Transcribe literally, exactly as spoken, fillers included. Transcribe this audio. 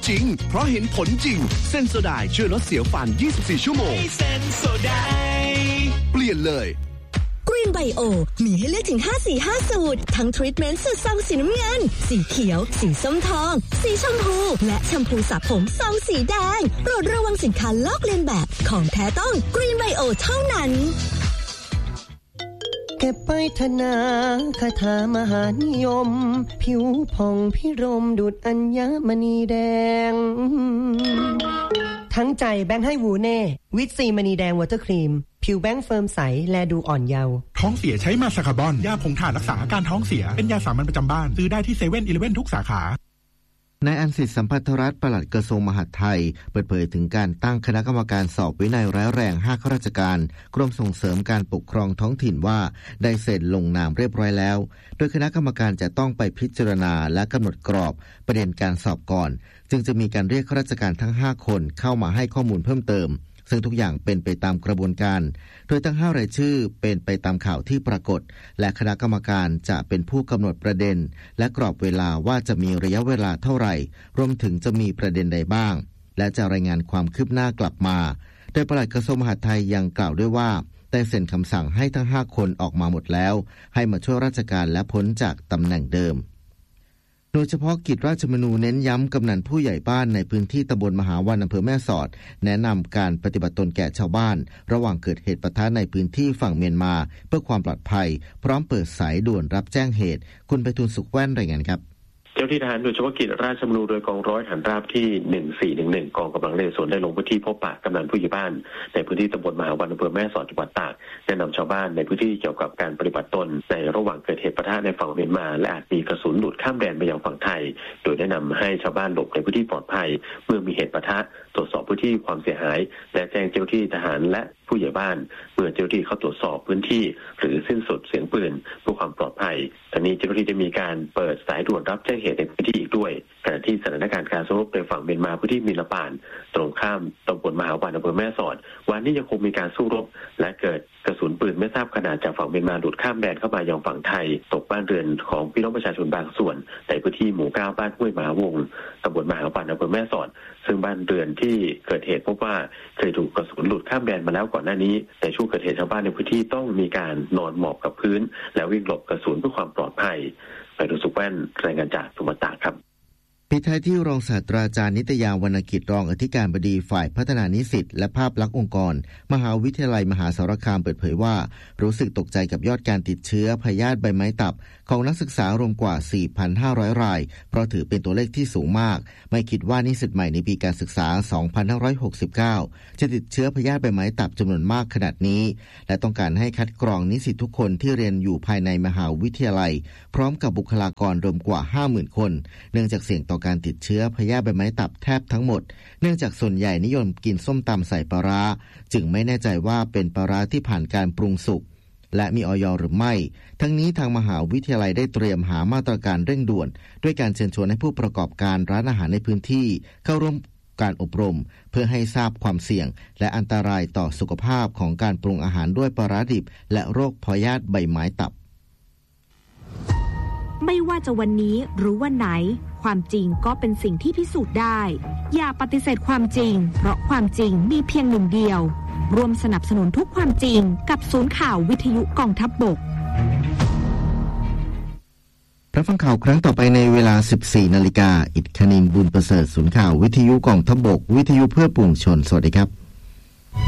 จริงเพราะเห็นผลจริงเซนโซไดช่วยลดเสียวฟันยี่สิบสี่ชั่วโมงเซนโซไดเปลี่ยนเลยกรีนไบโอมีให้เลือกถึงห้าสีห้าสูตรทั้งทรีทเมนต์สูตรซองสีน้ำเงินสีเขียวสีส้มทองสีชมพูและแชมพูสระผมซองสีแดงโปรดระวังสินค้าลอกเลียนแบบของแท้ต้องกรีนไบโอเท่านั้นเก็บไปธนาคาถามหานิยมผิวผ่องพิรมดุจอัญมณีแดงทั้งใจแบงค์ให้วูเน่วิตซีมณีแดงวอเตอร์ครีมผิวแบงค์เฟิร์มใสและดูอ่อนเยาว์ท้องเสียใช้มาซาคาบอนยาผงถ่านรักษาอาการท้องเสียเป็นยาสามัญประจำบ้านซื้อได้ที่เซเว่นอีเลฟเว่นทุกสาขานายอันสิทธิ์สัมพัทธรัตน์ปลัดกระทรวงมหาดไทยเปิดเผยถึงการตั้งคณะกรรมการสอบวินัยร้ายแรงห้าข้าราชการกรมส่งเสริมการปกครองท้องถิ่นว่าได้เซ็นลงนามเรียบร้อยแล้วโดยคณะกรรมการจะต้องไปพิจารณาและกำหนดกรอบประเด็นการสอบก่อนจึงจะมีการเรียกข้าราชการทั้งห้าคนเข้ามาให้ข้อมูลเพิ่มเติมซึ่งทุกอย่างเป็นไปตามกระบวนการโดยทั้งห้ารายชื่อเป็นไปตามข่าวที่ปรากฏและคณะกรรมการจะเป็นผู้กำหนดประเด็นและกรอบเวลาว่าจะมีระยะเวลาเท่าไหร่รวมถึงจะมีประเด็นใดบ้างและจะรายงานความคืบหน้ากลับมาโดยปลัดกระทรวงมหาดไทยยังกล่าวด้วยว่าได้เซ็นคำสั่งให้ทั้งห้าคนออกมาหมดแล้วให้มาช่วยราชการและพ้นจากตำแหน่งเดิมโดยเฉพาะกิจราชมนูเน้นย้ำกำนันผู้ใหญ่บ้านในพื้นที่ตำบลมหาวันอำเภอแม่สอดแนะนำการปฏิบัติตนแก่ชาวบ้านระหว่างเกิดเหตุปะทะในพื้นที่ฝั่งเมียนมาเพื่อความปลอดภัยพร้อมเปิดสายด่วนรับแจ้งเหตุคุณไพฑูรย์สุขแว่นรายงานครับเจ้าที่ทหารโดยเฉพาะกิจราชมนูโดยกองร้อยฐานราบที่หนึ่งสี่หนึ่งหนึ่งกองกำลังนเรศวรได้ลงพื้นที่พบปะกำนันผู้ใหญ่บ้านในพื้นที่ตำบลมหาวันอำเภอแม่สอดจังหวัดตากแนะนำชาวบ้านในพื้นที่เกี่ยวกับการปฏิบัติตนในระหว่างเกิดเหตุปะทะในฝั่งเมียนมาและอาจมีกระสุนหลุดข้ามแดนไปยังฝั่งไทยโดยแนะนำให้ชาวบ้านหลบในพื้นที่ปลอดภัยเมื่อมีเหตุปะทะตรวจสอบพื้นที่ความเสียหายและแจ้งเจ้าที่ทหารและผู้ใหญ่บ้านเมื่อเจ้าที่เข้าตรวจสอบพื้นที่หรือสิ้นสุดเสียงปืนเพื่อความปลอดภัยทางนี้เจ้าหน้าที่จะมีการเปิดสายด่วนรับแจ้งเหตุในพื้นที่อีกด้วยขณะที่สถานการณ์การสู้รบในฝั่งเมียนมาพื้นที่มีละปานตรงข้ามตำบลมหาวันอำเภอแม่สอดวันนี้ยังคงมีการสู้รบและเกิดกระสุนปืนไม่ทราบขนาดจากฝั่งเมียนมาหลุดข้ามแดนเข้ามายังฝั่งไทยตกบ้านเรือนของพี่น้องประชาชนบางส่วนในพื้นที่หมู่เก้าบ้านห้วยมหาวงตำบลมหาวันอำเภอแม่สอดซึ่งบ้านเรือนที่เกิดเหตุพบว่าเคยถูกกระสุนหลุดข้ามแดนมาแล้วก่อนหน้านี้ในช่วงเกิดเหตุชาวบ้านในพื้นที่ต้องมีการนอนหมอบกับพื้นและวิ่งหลบกระสุนเพื่อความปลอดภัยไปดูสุขแว่นรายงานจากจังหวัดตากครับปิดท้ายที่รองศาสตราจารย์นิตยาวรรณกิจรองอธิการบดีฝ่ายพัฒนานิสิตและภาพลักษณ์องค์กรมหาวิทยาลัยมหาสารคามเปิดเผยว่ารู้สึกตกใจกับยอดการติดเชื้อพยาธิใบไม้ตับของนักศึกษารวมกว่า สี่พันห้าร้อย รายเพราะถือเป็นตัวเลขที่สูงมากไม่คิดว่านิสิตใหม่ในปีการศึกษา สองพันห้าร้อยหกสิบเก้า จะติดเชื้อพยาธิใบไม้ตับจำนวนมากขนาดนี้และต้องการให้คัดกรองนิสิตทุกคนที่เรียนอยู่ภายในมหาวิทยาลัยพร้อมกับบุคลากรรวมกว่า ห้าหมื่น คนเนื่องจากเสี่ยงต่อการติดเชื้อพยาธิใบไม้ตับแทบทั้งหมดเนื่องจากส่วนใหญ่นิยมกินส้มตำใส่ปลาร้าจึงไม่แน่ใจว่าเป็นปลาร้าที่ผ่านการปรุงสุกและมีอย.หรือไม่ทั้งนี้ทางมหาวิทยาลัยได้เตรียมหามาตรการเร่งด่วนด้วยการเชิญชวนให้ผู้ประกอบการร้านอาหารในพื้นที่เข้าร่วมการอบรมเพื่อให้ทราบความเสี่ยงและอันตรายต่อสุขภาพของการปรุงอาหารด้วยปลาร้าดิบและโรคพยาธิใบไม้ตับไม่ว่าจะวันนี้หรือวันไหนความจริงก็เป็นสิ่งที่พิสูจน์ได้อย่าปฏิเสธความจริงเพราะความจริงมีเพียงหนึ่งเดียวร่วมสนับสนุนทุกความจริงกับศูนย์ข่าววิทยุกองทัพบกรับฟังข่าวครั้งต่อไปในเวลา สิบสี่นาฬิกา อิฐคณินบุญประเสริฐศูนย์ข่าววิทยุกองทัพบกวิทยุเพื่อปวงชนสวัสดีครับ